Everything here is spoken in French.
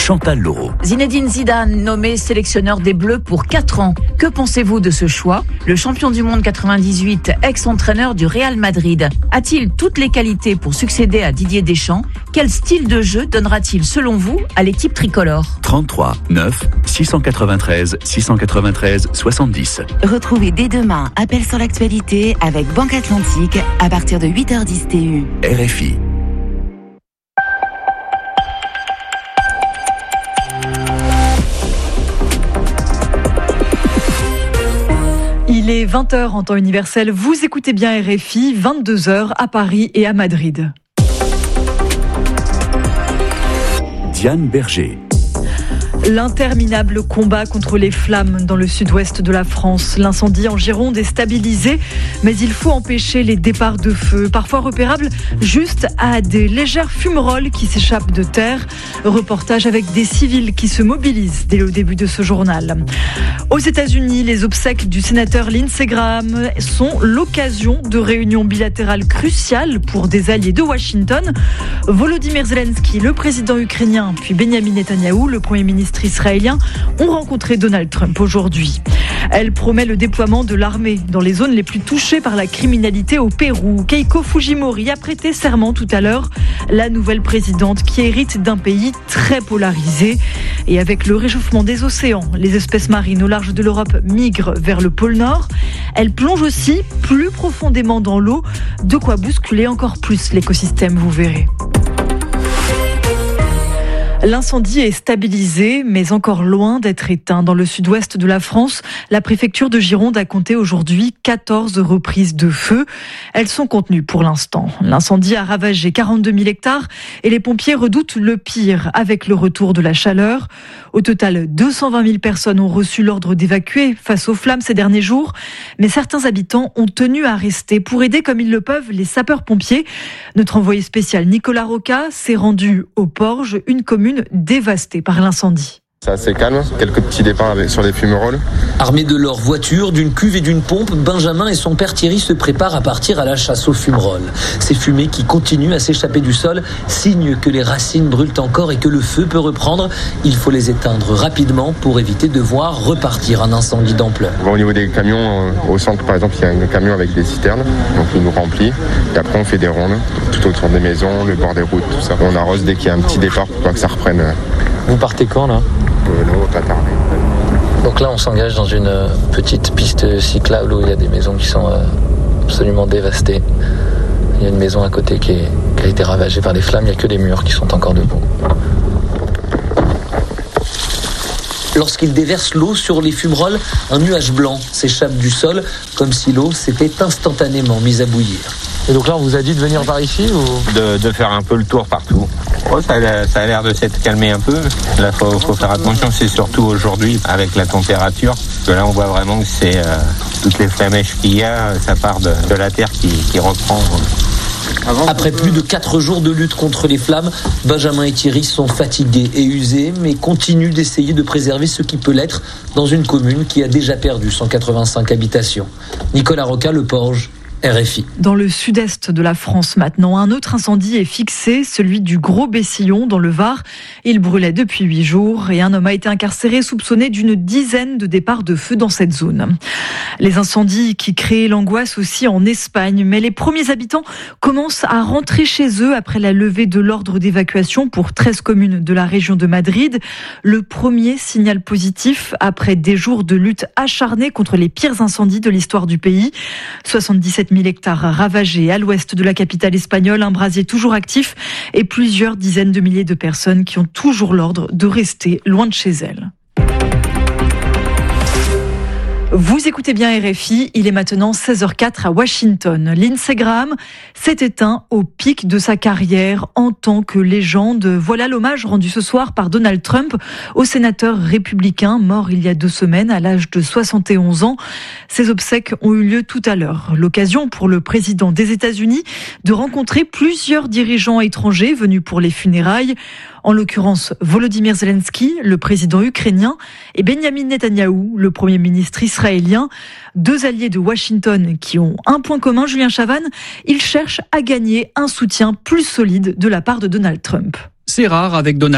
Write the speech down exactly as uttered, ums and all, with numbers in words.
Chantal Laureau. Zinedine Zidane, nommé sélectionneur des Bleus pour quatre ans. Que pensez-vous de ce choix ? Le champion du monde quatre-vingt-dix-huit, ex-entraîneur du Real Madrid, a-t-il toutes les qualités pour succéder à Didier Deschamps ? Quel style de jeu donnera-t-il, selon vous, à l'équipe tricolore ? trente-trois neuf six cent quatre-vingt-treize six cent quatre-vingt-treize soixante-dix. Retrouvez dès demain Appel sur l'actualité avec Banque Atlantique à partir de huit heures dix T U. R F I. Il est vingt heures en temps universel. Vous écoutez bien R F I, vingt-deux heures à Paris et à Madrid. Diane Berger. L'interminable combat contre les flammes dans le sud-ouest de la France. L'incendie en Gironde est stabilisé, mais il faut empêcher les départs de feu, parfois repérables juste à des légères fumerolles qui s'échappent de terre. Reportage avec des civils qui se mobilisent dès le début de ce journal. Aux États-Unis, les obsèques du sénateur Lindsey Graham sont l'occasion de réunions bilatérales cruciales pour des alliés de Washington. Volodymyr Zelensky, le président ukrainien, puis Benyamin Netanyahou, le premier ministre israéliens, ont rencontré Donald Trump aujourd'hui. Elle promet le déploiement de l'armée dans les zones les plus touchées par la criminalité au Pérou. Keiko Fujimori a prêté serment tout à l'heure, la nouvelle présidente qui hérite d'un pays très polarisé. Et avec le réchauffement des océans, les espèces marines au large de l'Europe migrent vers le pôle Nord. Elles plongent aussi plus profondément dans l'eau, de quoi bousculer encore plus l'écosystème, vous verrez. L'incendie est stabilisé, mais encore loin d'être éteint. Dans le sud-ouest de la France, la préfecture de Gironde a compté aujourd'hui quatorze reprises de feu. Elles sont contenues pour l'instant. L'incendie a ravagé quarante-deux mille hectares et les pompiers redoutent le pire avec le retour de la chaleur. Au total, deux cent vingt mille personnes ont reçu l'ordre d'évacuer face aux flammes ces derniers jours. Mais certains habitants ont tenu à rester pour aider comme ils le peuvent les sapeurs-pompiers. Notre envoyé spécial Nicolas Roca s'est rendu au Porge, une commune dévastée par l'incendie. C'est assez calme, quelques petits départs avec, sur les fumerolles. Armés de leur voiture, d'une cuve et d'une pompe, Benjamin et son père Thierry se préparent à partir à la chasse aux fumerolles. Ces fumées qui continuent à s'échapper du sol, signe que les racines brûlent encore et que le feu peut reprendre. Il faut les éteindre rapidement pour éviter de voir repartir un incendie d'ampleur. Bon, au niveau des camions, au centre par exemple, il y a un camion avec des citernes, donc il nous remplit. Et après on fait des rondes, tout autour des maisons, le bord des routes, tout ça. On arrose dès qu'il y a un petit départ pour pas que ça reprenne. Vous partez quand là ? Donc là, on s'engage dans une petite piste cyclable où il y a des maisons qui sont absolument dévastées. Il y a une maison à côté qui, est, qui a été ravagée par les flammes, il n'y a que des murs qui sont encore debout. Lorsqu'il déverse l'eau sur les fumerolles, un nuage blanc s'échappe du sol, comme si l'eau s'était instantanément mise à bouillir. Et donc là, on vous a dit de venir par ici ou... de, de faire un peu le tour partout. Oh, ça, a, ça a l'air de s'être calmé un peu. Là, il faut, faut faire attention, c'est surtout aujourd'hui avec la température. Parce que là, on voit vraiment que c'est euh, toutes les flamèches qu'il y a, ça part de, de la terre qui, qui reprend. Après plus de quatre jours de lutte contre les flammes, Benjamin et Thierry sont fatigués et usés, mais continuent d'essayer de préserver ce qui peut l'être dans une commune qui a déjà perdu cent quatre-vingt-cinq habitations. Nicolas Roca, Le Porge, R F I. Dans le sud-est de la France maintenant, un autre incendie est fixé, celui du Gros Bessillon dans le Var. Il brûlait depuis huit jours et un homme a été incarcéré soupçonné d'une dizaine de départs de feu dans cette zone. Les incendies qui créent l'angoisse aussi en Espagne, mais les premiers habitants commencent à rentrer chez eux après la levée de l'ordre d'évacuation pour treize communes de la région de Madrid. Le premier signal positif après des jours de lutte acharnée contre les pires incendies de l'histoire du pays. soixante-dix-sept mille hectares ravagés à l'ouest de la capitale espagnole, un brasier toujours actif et plusieurs dizaines de milliers de personnes qui ont toujours l'ordre de rester loin de chez elles. Vous écoutez bien R F I, il est maintenant seize heures quatre à Washington. Lindsey Graham s'est éteint au pic de sa carrière en tant que légende. Voilà l'hommage rendu ce soir par Donald Trump au sénateur républicain mort il y a deux semaines à l'âge de soixante et onze ans. Ces obsèques ont eu lieu tout à l'heure. L'occasion pour le président des États-Unis de rencontrer plusieurs dirigeants étrangers venus pour les funérailles. En l'occurrence, Volodymyr Zelensky, le président ukrainien, et Benyamin Netanyahou, le premier ministre israélien, deux alliés de Washington qui ont un point commun, Julien Chavannes, ils cherchent à gagner un soutien plus solide de la part de Donald Trump. C'est rare avec Donald